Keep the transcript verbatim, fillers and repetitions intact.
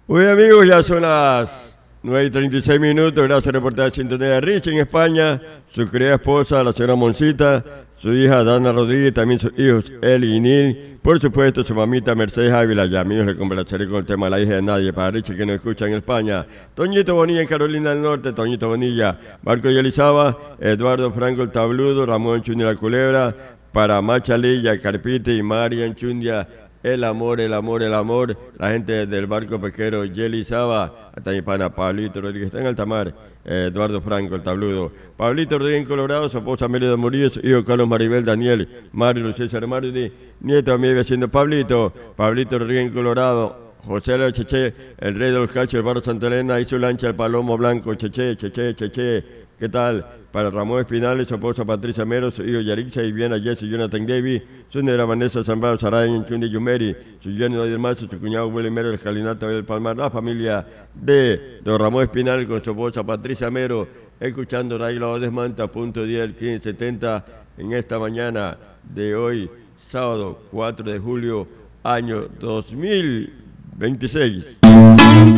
Muy bien, amigos, ya son las nueve y treinta y seis minutos. Gracias por reportar sintonía de Rich en España. Su querida esposa, la señora Moncita, su hija Dana Rodríguez, también sus hijos Eli y Nil. Por supuesto, su mamita Mercedes Ávila. Ya amigos, le complaceré con el tema de la hija de nadie para Richie que nos escucha en España. Toñito Bonilla en Carolina del Norte, Toñito Bonilla, Marco y Elizaba, Eduardo Franco el Tabludo, Ramón Chundia la Culebra, para Machalilla, Carpite y Marian Chundia. El amor, el amor, el amor. La gente del barco pesquero Yeli Saba, hasta mi pana Pablito Rodríguez, está en alta mar. Eh, Eduardo Franco, el tabludo. Pablito Rodríguez en Colorado, su esposa Mérida Murillo, su hijo Carlos Maribel Daniel, Mario César Mardi, nieto a mi vecino Pablito. Pablito Rodríguez en Colorado. José Leo Cheche, el rey de los cachos, el barrio Santa Elena, y su lancha el Palomo Blanco, Cheche, Cheche, Cheche. ¿Qué tal? Para Ramón Espinales, su esposa Patricia Mero, su hijo Yarixa y Viena Jesse, Jonathan Davy, su negra Vanessa Zambrano, Saray, Chundi Yumeri, su yerno Daniel Mazo, su cuñado Willy Mero, el escalinata del Palmar, la familia de don Ramón Espinal con su esposa Patricia Mero, escuchando Radio Desmanta, punto diez, quince setenta, en esta mañana de hoy, sábado cuatro de julio, año dos mil veintiséis.